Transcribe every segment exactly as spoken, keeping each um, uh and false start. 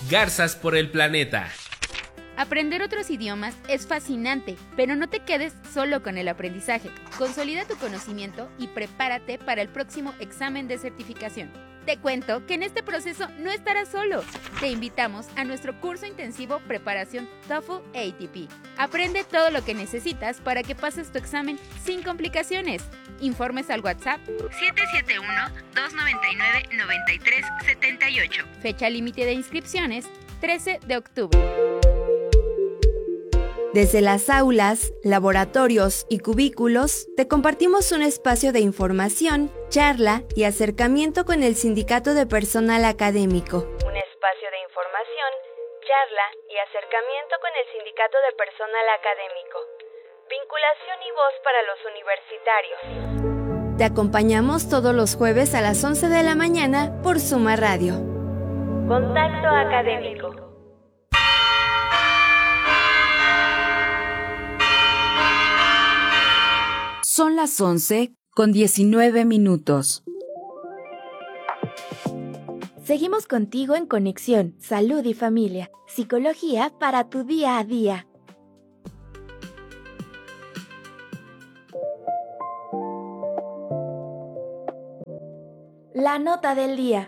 Garzas por el planeta. Aprender otros idiomas es fascinante, pero no te quedes solo con el aprendizaje. Consolida tu conocimiento y prepárate para el próximo examen de certificación. Te cuento que en este proceso no estarás solo. Te invitamos a nuestro curso intensivo Preparación TOEFL A T P. Aprende todo lo que necesitas para que pases tu examen sin complicaciones. Informes al WhatsApp siete siete uno, dos nueve nueve, nueve tres siete ocho. Fecha límite de inscripciones trece de octubre. Desde las aulas, laboratorios y cubículos, te compartimos un espacio de información, charla y acercamiento con el Sindicato de Personal Académico. Un espacio de información, charla y acercamiento con el Sindicato de Personal Académico. Vinculación y voz para los universitarios. Te acompañamos todos los jueves a las once de la mañana por Suma Radio. Contacto Académico. Son las once con diecinueve minutos. Seguimos contigo en Conexión, Salud y Familia, Psicología para tu día a día. La nota del día.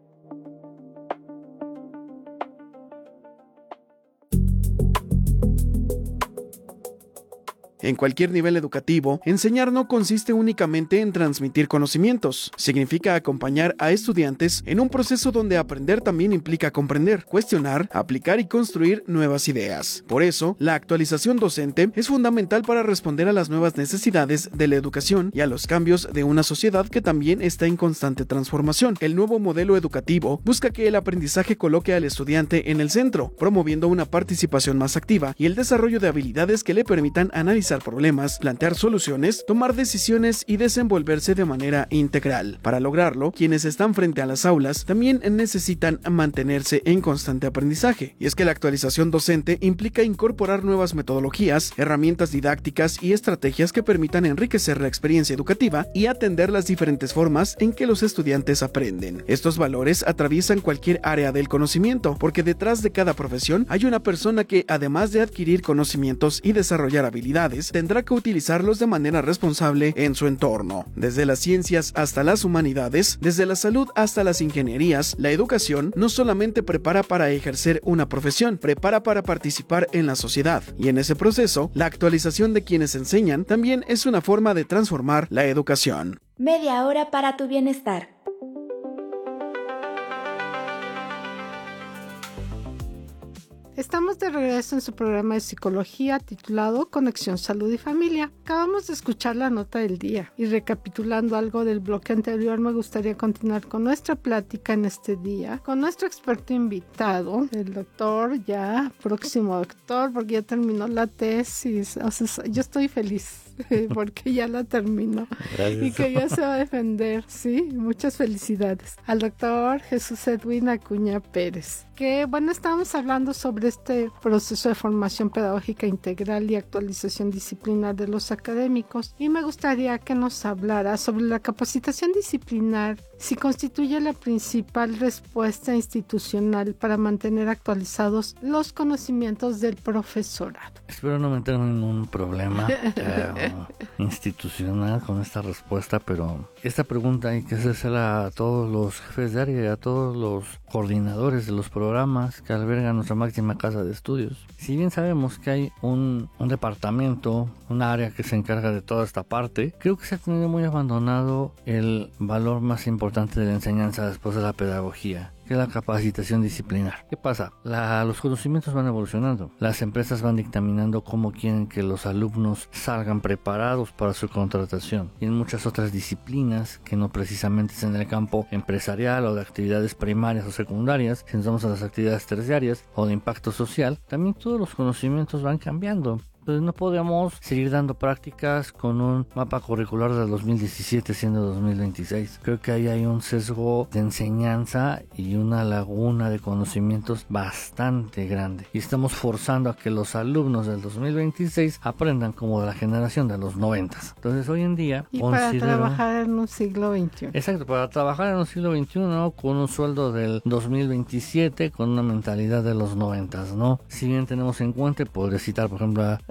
En cualquier nivel educativo, enseñar no consiste únicamente en transmitir conocimientos. Significa acompañar a estudiantes en un proceso donde aprender también implica comprender, cuestionar, aplicar y construir nuevas ideas. Por eso, la actualización docente es fundamental para responder a las nuevas necesidades de la educación y a los cambios de una sociedad que también está en constante transformación. El nuevo modelo educativo busca que el aprendizaje coloque al estudiante en el centro, promoviendo una participación más activa y el desarrollo de habilidades que le permitan analizar problemas, plantear soluciones, tomar decisiones y desenvolverse de manera integral. Para lograrlo, quienes están frente a las aulas también necesitan mantenerse en constante aprendizaje. Y es que la actualización docente implica incorporar nuevas metodologías, herramientas didácticas y estrategias que permitan enriquecer la experiencia educativa y atender las diferentes formas en que los estudiantes aprenden. Estos valores atraviesan cualquier área del conocimiento, porque detrás de cada profesión hay una persona que, además de adquirir conocimientos y desarrollar habilidades, tendrá que utilizarlos de manera responsable en su entorno. Desde las ciencias hasta las humanidades, desde la salud hasta las ingenierías, la educación no solamente prepara para ejercer una profesión, prepara para participar en la sociedad. Y en ese proceso, la actualización de quienes enseñan también es una forma de transformar la educación. Media hora para tu bienestar. Estamos de regreso en su programa de psicología titulado Conexión Salud y Familia. Acabamos de escuchar la nota del día y recapitulando algo del bloque anterior, me gustaría continuar con nuestra plática en este día con nuestro experto invitado, el doctor, ya próximo doctor, porque ya terminó la tesis. O sea, yo estoy feliz porque ya la terminó. Gracias. Y que ya se va a defender, sí, muchas felicidades al doctor Jesús Edwin Acuña Pérez, que bueno, estábamos hablando sobre este proceso de formación pedagógica integral y actualización disciplinar de los académicos, y me gustaría que nos hablara sobre la capacitación disciplinar, si constituye la principal respuesta institucional para mantener actualizados los conocimientos del profesorado. Espero no meterme en un problema eh, institucional con esta respuesta, pero esta pregunta hay que hacérsela a todos los jefes de área y a todos los coordinadores de los programas que albergan nuestra máxima casa de estudios. Si bien sabemos que hay un, un departamento, un área que se encarga de toda esta parte, creo que se ha tenido muy abandonado el valor más importante de la enseñanza después de la pedagogía, que es la capacitación disciplinar. ¿Qué pasa? La, los conocimientos van evolucionando. Las empresas van dictaminando cómo quieren que los alumnos salgan preparados para su contratación. Y en muchas otras disciplinas, que no precisamente es en el campo empresarial o de actividades primarias o secundarias, si nos vamos a las actividades terciarias o de impacto social, también todos los conocimientos van cambiando. pues no podemos seguir dando prácticas con un mapa curricular del dos mil diecisiete siendo dos mil veintiséis. Creo que ahí hay un sesgo de enseñanza y una laguna de conocimientos bastante grande. Y estamos forzando a que los alumnos del dos mil veintiséis aprendan como de la generación de los noventas. Entonces hoy en día... Y considero... para trabajar en un siglo veintiuno. Exacto, para trabajar en un siglo veintiuno con un sueldo del dos mil veintisiete, con una mentalidad de los noventas, ¿no? Si bien tenemos en cuenta, podría citar por ejemplo a,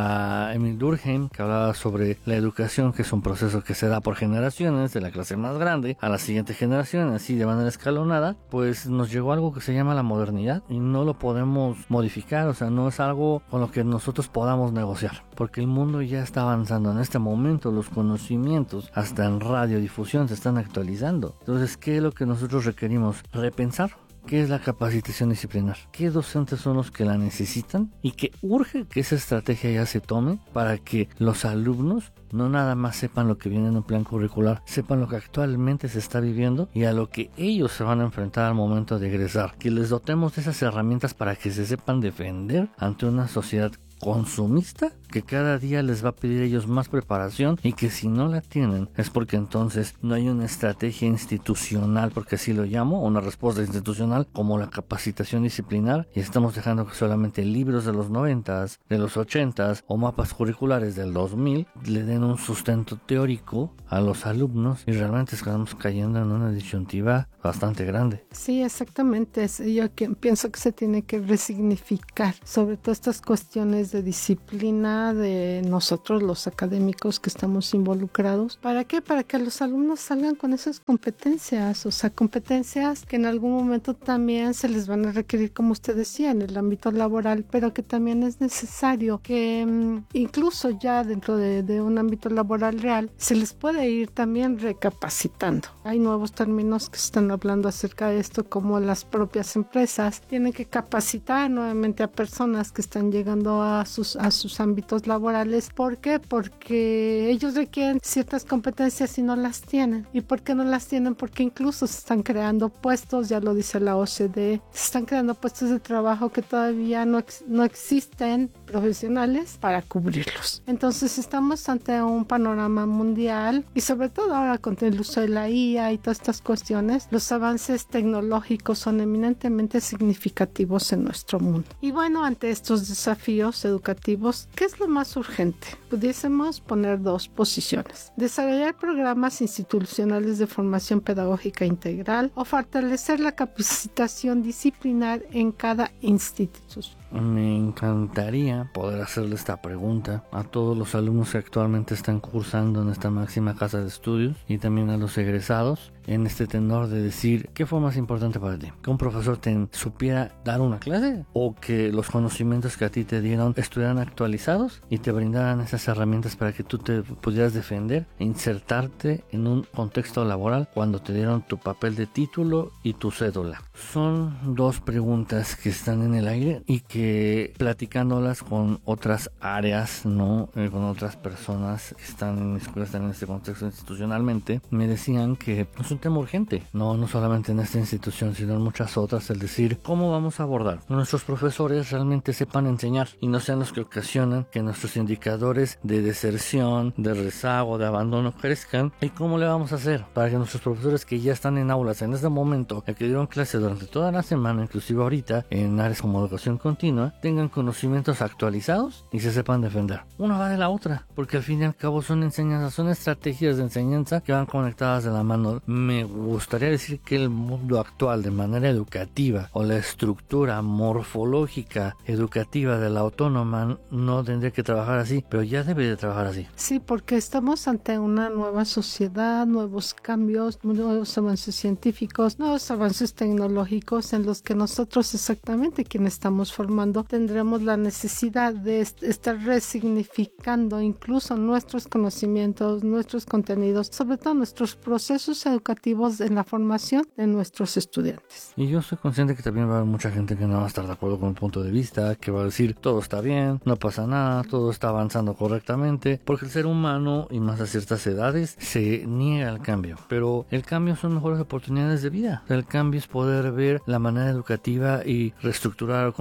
a Emil Durkheim, que hablaba sobre la educación, que es un proceso que se da por generaciones, de la clase más grande a la siguiente generación, así de manera escalonada, pues nos llegó algo que se llama la modernidad y no lo podemos modificar, o sea, no es algo con lo que nosotros podamos negociar, porque el mundo ya está avanzando. En este momento los conocimientos, hasta en radiodifusión, se están actualizando. Entonces, ¿qué es lo que nosotros requerimos? Repensar. ¿Qué es la capacitación disciplinar? ¿Qué docentes son los que la necesitan? Y que urge que esa estrategia ya se tome para que los alumnos no nada más sepan lo que viene en un plan curricular, sepan lo que actualmente se está viviendo y a lo que ellos se van a enfrentar al momento de egresar. Que les dotemos de esas herramientas para que se sepan defender ante una sociedad consumista que cada día les va a pedir a ellos más preparación, y que si no la tienen es porque entonces no hay una estrategia institucional, porque así lo llamo, una respuesta institucional como la capacitación disciplinar, y estamos dejando que solamente libros de los noventas, de los ochentas o mapas curriculares del dos mil le den un sustento teórico a los alumnos, y realmente estamos cayendo en una disyuntiva bastante grande. Sí, exactamente. Yo que, pienso que se tiene que resignificar sobre todas estas cuestiones de disciplina de nosotros los académicos que estamos involucrados. ¿Para qué? Para que los alumnos salgan con esas competencias, o sea, competencias que en algún momento también se les van a requerir, como usted decía, en el ámbito laboral, pero que también es necesario que mmm, incluso ya dentro de, de un ámbito laboral real se les puede ir también recapacitando. Hay nuevos términos que se están hablando acerca de esto, como las propias empresas tienen que capacitar nuevamente a personas que están llegando a sus, a sus ámbitos laborales. ¿Por qué? Porque ellos requieren ciertas competencias y no las tienen. ¿Y por qué no las tienen? Porque incluso se están creando puestos, ya lo dice la O C D E, se están creando puestos de trabajo que todavía no, ex, no existen profesionales para cubrirlos. Entonces estamos ante un panorama mundial, y sobre todo ahora con el uso de la I A y todas estas cuestiones, los avances tecnológicos son eminentemente significativos en nuestro mundo. Y bueno, ante estos desafíos educativos, ¿qué es lo más urgente? Pudiésemos poner dos posiciones: desarrollar programas institucionales de formación pedagógica integral o fortalecer la capacitación disciplinar en cada institución. Me encantaría poder hacerle esta pregunta a todos los alumnos que actualmente están cursando en esta máxima casa de estudios, y también a los egresados, en este tenor de decir, ¿qué fue más importante para ti? ¿Que un profesor te supiera dar una clase, o que los conocimientos que a ti te dieron estuvieran actualizados y te brindaran esas herramientas para que tú te pudieras defender e insertarte en un contexto laboral cuando te dieron tu papel de título y tu cédula? Son dos preguntas que están en el aire, y que platicándolas con otras áreas, no eh, con otras personas que están en escuelas en este contexto institucionalmente, me decían que es un tema urgente, no, no solamente en esta institución, sino en muchas otras, el decir, ¿cómo vamos a abordar? Nuestros profesores realmente sepan enseñar y no sean los que ocasionan que nuestros indicadores de deserción, de rezago, de abandono crezcan. ¿Y cómo le vamos a hacer para que nuestros profesores que ya están en aulas en este momento, que dieron clases durante toda la semana, inclusive ahorita en áreas como educación continua, tengan conocimientos actualizados y se sepan defender? Una va de la otra, porque al fin y al cabo son enseñanzas, son estrategias de enseñanza que van conectadas de la mano. Me gustaría decir que el mundo actual, de manera educativa, o la estructura morfológica educativa de la autónoma, no tendría que trabajar así, pero ya debe de trabajar así. Sí, porque estamos ante una nueva sociedad, nuevos cambios, nuevos avances científicos, nuevos avances tecnológicos, en los que nosotros, exactamente quienes estamos formando, tendremos la necesidad de est- estar resignificando incluso nuestros conocimientos, nuestros contenidos, sobre todo nuestros procesos educativos en la formación de nuestros estudiantes. Y yo soy consciente que también va a haber mucha gente que no va a estar de acuerdo con el punto de vista, que va a decir, todo está bien, no pasa nada, todo está avanzando correctamente, porque el ser humano, y más a ciertas edades, se niega al cambio. Pero el cambio son mejores oportunidades de vida. El cambio es poder ver la manera educativa y reestructurar, como usted dice,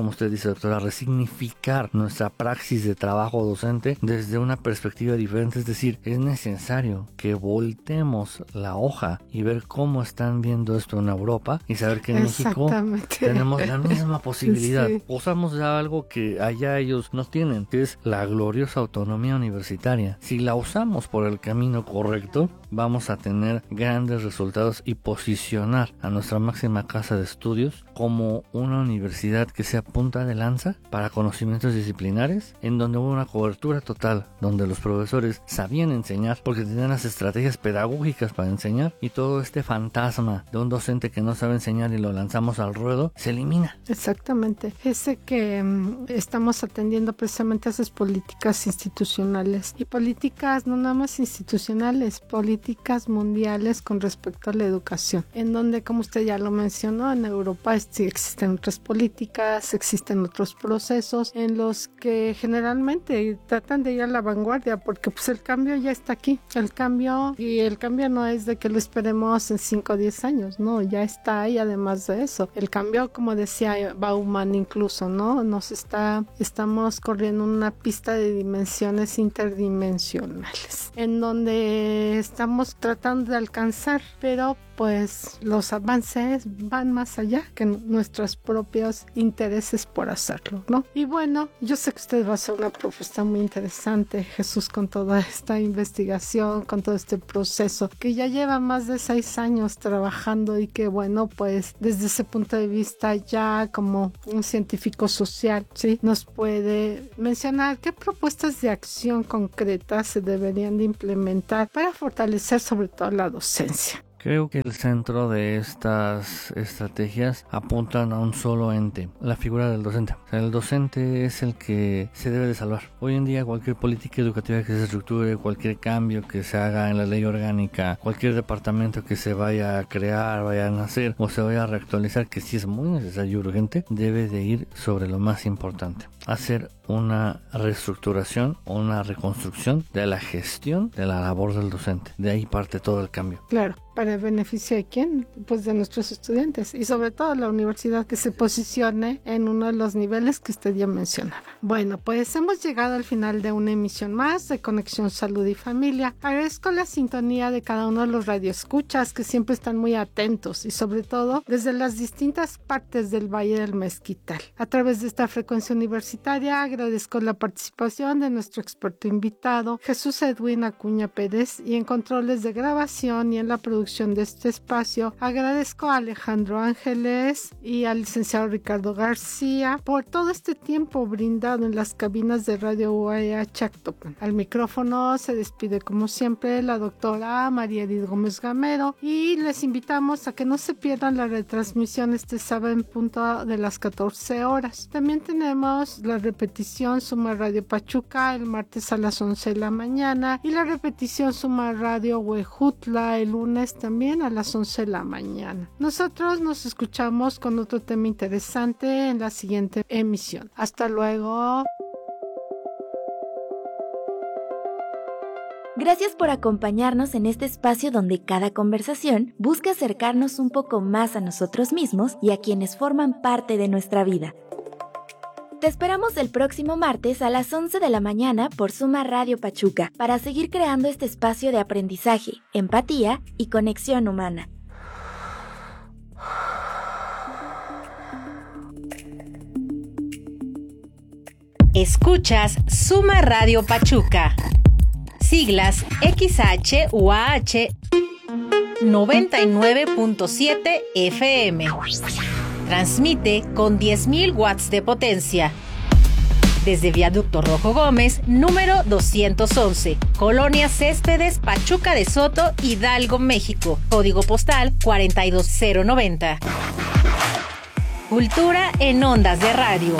dice doctora, resignificar nuestra praxis de trabajo docente desde una perspectiva diferente. Es decir, es necesario que voltemos la hoja y ver cómo están viendo esto en Europa y saber que en México tenemos la misma posibilidad. Sí. Usamos ya algo que allá ellos no tienen, que es la gloriosa autonomía universitaria. Si la usamos por el camino correcto, vamos a tener grandes resultados y posicionar a nuestra máxima casa de estudios como una universidad que sea punta de lanza para conocimientos disciplinares, en donde hubo una cobertura total, donde los profesores sabían enseñar porque tenían las estrategias pedagógicas para enseñar, y todo este fantasma de un docente que no sabe enseñar y lo lanzamos al ruedo se elimina. Exactamente. Ese que um, estamos atendiendo precisamente a esas políticas institucionales, y políticas no nada más institucionales, políticas mundiales con respecto a la educación, en donde, como usted ya lo mencionó, en Europa sí existen otras políticas, existen otros procesos en los que generalmente tratan de ir a la vanguardia, porque pues el cambio ya está aquí, el cambio, y el cambio no es de que lo esperemos en cinco o diez años, no, ya está ahí. Además de eso, el cambio, como decía Bauman incluso, no, nos está, estamos corriendo una pista de dimensiones interdimensionales, en donde estamos tratando de alcanzar, pero pues los avances van más allá que nuestros propios intereses por hacerlo, ¿no? Y bueno, yo sé que usted va a hacer una propuesta muy interesante, Jesús, con toda esta investigación, con todo este proceso que ya lleva más de seis años trabajando, y que bueno, pues desde ese punto de vista ya como un científico social, ¿sí?, nos puede mencionar qué propuestas de acción concretas se deberían de implementar para fortalecer sobre todo la docencia. Creo que el centro de estas estrategias apuntan a un solo ente, la figura del docente. O sea, el docente es el que se debe de salvar. Hoy en día cualquier política educativa que se estructure, cualquier cambio que se haga en la ley orgánica, cualquier departamento que se vaya a crear, vaya a nacer o se vaya a reactualizar, que sí es muy necesario y urgente, debe de ir sobre lo más importante: hacer una reestructuración o una reconstrucción de la gestión de la labor del docente. De ahí parte todo el cambio. Claro. ¿Para el beneficio de quién? Pues de nuestros estudiantes, y sobre todo la universidad que se posicione en uno de los niveles que usted ya mencionaba. Bueno, pues hemos llegado al final de una emisión más de Conexión Salud y Familia. Agradezco la sintonía de cada uno de los radioescuchas que siempre están muy atentos, y sobre todo desde las distintas partes del Valle del Mezquital. A través de esta frecuencia universitaria agradezco la participación de nuestro experto invitado, Jesús Edwin Acuña Pérez, y en controles de grabación y en la producción de este espacio agradezco a Alejandro Ángeles y al licenciado Ricardo García por todo este tiempo brindado en las cabinas de Radio U A H Actopan. Al micrófono se despide como siempre la doctora María Edith Gómez Gamero, y les invitamos a que no se pierdan la retransmisión este sábado en punto de las catorce horas. También tenemos la repetición Suma Radio Pachuca el martes a las once de la mañana, y la repetición Suma Radio Huejutla el lunes también a las once de la mañana. Nosotros nos escuchamos con otro tema interesante en la siguiente emisión. Hasta luego. Gracias por acompañarnos en este espacio donde cada conversación busca acercarnos un poco más a nosotros mismos y a quienes forman parte de nuestra vida. Te esperamos el próximo martes a las once de la mañana por Suma Radio Pachuca para seguir creando este espacio de aprendizaje, empatía y conexión humana. Escuchas Suma Radio Pachuca. Siglas X H U A H noventa y nueve punto siete F M. Transmite con diez mil watts de potencia. Desde Viaducto Rojo Gómez, número doscientos once, Colonia Céspedes, Pachuca de Soto, Hidalgo, México. Código postal cuarenta y dos cero noventa. Cultura en ondas de radio.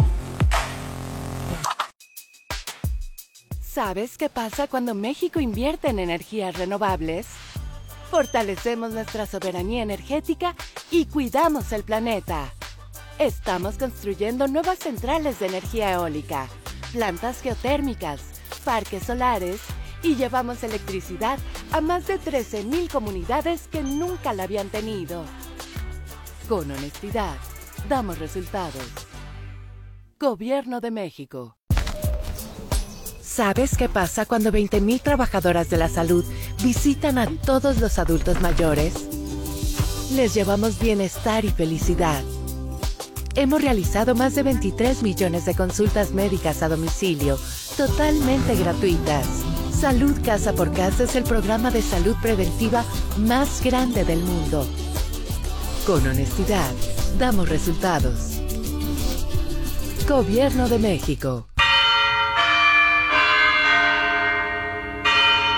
¿Sabes qué pasa cuando México invierte en energías renovables? Fortalecemos nuestra soberanía energética y cuidamos el planeta. Estamos construyendo nuevas centrales de energía eólica, plantas geotérmicas, parques solares y llevamos electricidad a más de trece mil comunidades que nunca la habían tenido. Con honestidad, damos resultados. Gobierno de México. ¿Sabes qué pasa cuando veinte mil trabajadoras de la salud visitan a todos los adultos mayores? Les llevamos bienestar y felicidad. Hemos realizado más de veintitrés millones de consultas médicas a domicilio, totalmente gratuitas. Salud Casa por Casa es el programa de salud preventiva más grande del mundo. Con honestidad, damos resultados. Gobierno de México.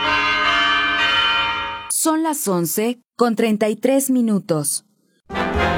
Son las once con treinta y tres minutos.